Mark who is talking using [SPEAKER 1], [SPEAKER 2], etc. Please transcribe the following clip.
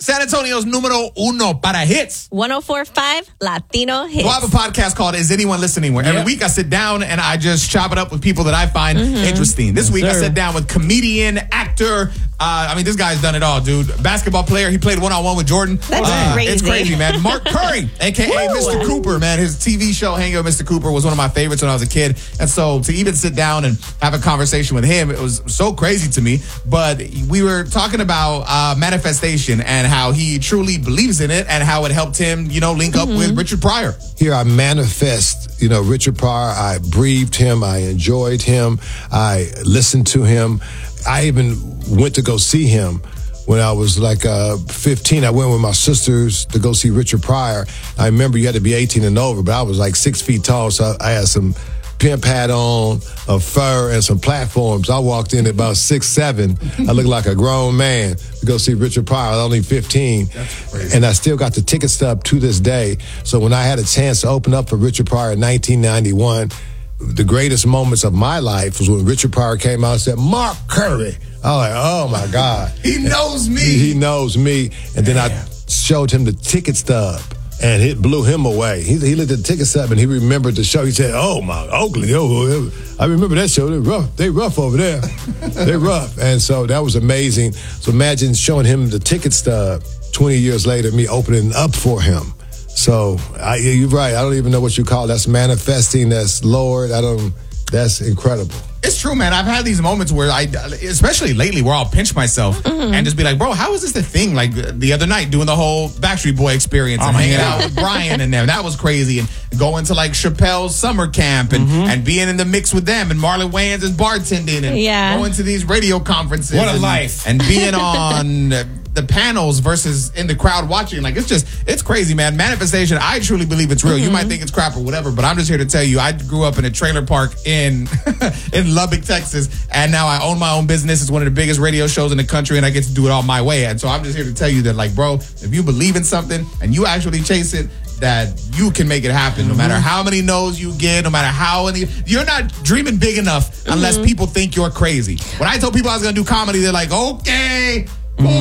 [SPEAKER 1] San Antonio's numero uno para hits.
[SPEAKER 2] 104.5 Latino Hits.
[SPEAKER 1] Well, I have a podcast called Is Anyone Listening? Where every week I sit down and I just chop it up with people that I find interesting. This week I sit down with comedian, actor. This guy's done it all, dude. Basketball player. He played one-on-one with Jordan.
[SPEAKER 2] That's crazy.
[SPEAKER 1] It's crazy, man. Mark Curry, a.k.a. Mr. Cooper, man. His TV show, Hanging with Mr. Cooper, was one of my favorites when I was a kid. And so to even sit down and have a conversation with him, it was so crazy to me. But we were talking about manifestation and how he truly believes in it and how it helped him, link up with Richard Pryor.
[SPEAKER 3] Here I manifest, Richard Pryor. I breathed him. I enjoyed him. I listened to him. I even went to go see him when I was like 15. I went with my sisters to go see Richard Pryor. I remember you had to be 18 and over, but I was like 6 feet tall, so I had some pimp hat on, a fur, and some platforms. I walked in at about 6'7". I looked like a grown man to go see Richard Pryor. I was only 15.
[SPEAKER 1] That's crazy.
[SPEAKER 3] And I still got the ticket stub to this day. So when I had a chance to open up for Richard Pryor in 1991, the greatest moments of my life was when Richard Pryor came out and said, Mark Curry. I was like, oh my God.
[SPEAKER 1] He knows me.
[SPEAKER 3] He knows me. And then I showed him the ticket stub. And it blew him away. He looked at the ticket stub and he remembered the show. He said, oh, my Oakland. I remember that show. They rough over there. They rough. And so that was amazing. So imagine showing him the ticket stub 20 years later, me opening up for him. So you're right. I don't even know what you call it. That's manifesting. That's Lord. That's incredible.
[SPEAKER 1] It's true, man. I've had these moments where especially lately, where I'll pinch myself and just be like, bro, how is this the thing? Like the other night doing the whole Backstreet Boy experience and hanging out with Brian and them. That was crazy. And going to like Chappelle's summer camp and being in the mix with them and Marlon Wayans is bartending and going to these radio conferences.
[SPEAKER 4] What a life.
[SPEAKER 1] And being on the panels versus in the crowd watching. Like, it's crazy, man. Manifestation, I truly believe it's real. You might think it's crap or whatever, but I'm just here to tell you, I grew up in a trailer park in Lubbock, Texas, and now I own my own business. It's one of the biggest radio shows in the country, and I get to do it all my way. And so I'm just here to tell you that, like, bro, if you believe in something and you actually chase it, that you can make it happen no matter how many no's you get, no matter how many. You're not dreaming big enough unless people think you're crazy. When I told people I was going to do comedy, they're like, okay,